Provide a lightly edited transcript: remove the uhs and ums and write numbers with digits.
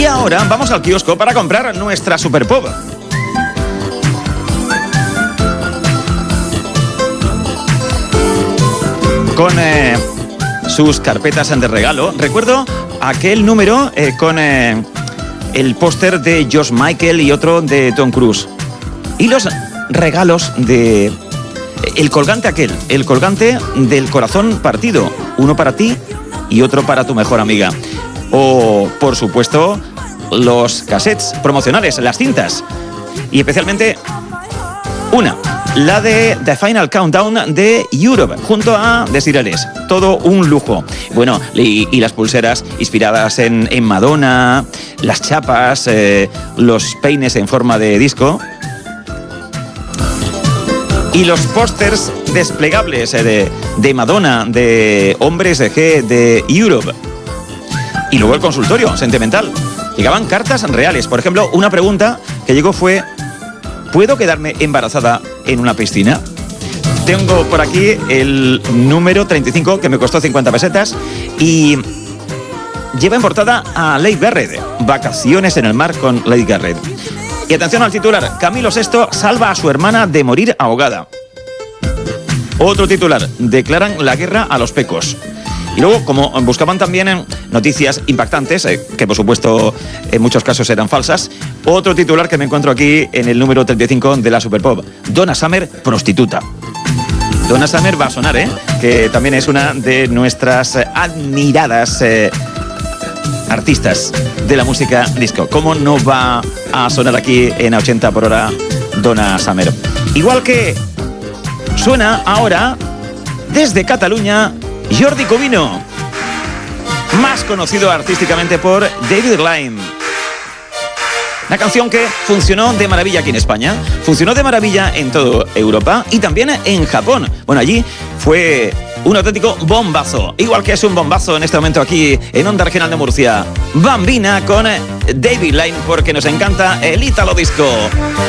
ahora vamos al kiosco para comprar nuestra Super Pop. Con sus carpetas de regalo. Recuerdo aquel número con el póster de George Michael y otro de Tom Cruise. Y los regalos de... El colgante del corazón partido. Uno para ti y otro para tu mejor amiga. O, por supuesto, los cassettes promocionales, las cintas. Y especialmente una, la de The Final Countdown de Europe, junto a Desirales. Todo un lujo. Bueno, y las pulseras inspiradas en Madonna, las chapas, los peines en forma de disco. Y los pósters desplegables de Madonna, de Hombres G, de Europe. Y luego el consultorio sentimental. Llegaban cartas reales. Por ejemplo, una pregunta que llegó fue: ¿puedo quedarme embarazada en una piscina? Tengo por aquí el número 35, que me costó 50 pesetas. Y lleva en portada a Leigh Garrett. Vacaciones en el mar con Leigh Garrett. Y atención al titular: Camilo VI salva a su hermana de morir ahogada. Otro titular: declaran la guerra a los pecos. Y luego, como buscaban también noticias impactantes, que por supuesto en muchos casos eran falsas, otro titular que me encuentro aquí en el número 35 de la Super Pop: Donna Summer, prostituta. Donna Summer va a sonar, que también es una de nuestras admiradas artistas de la música disco. ¿Cómo no va a sonar aquí en 80 por hora Donna Summer? Igual que suena ahora desde Cataluña Jordi Covino, más conocido artísticamente por David Lime. Una canción que funcionó de maravilla aquí en España, funcionó de maravilla en toda Europa y también en Japón. Bueno, allí fue un auténtico bombazo, igual que es un bombazo en este momento aquí en Onda Regional de Murcia. Bambina con David Lime, porque nos encanta el Italo Disco.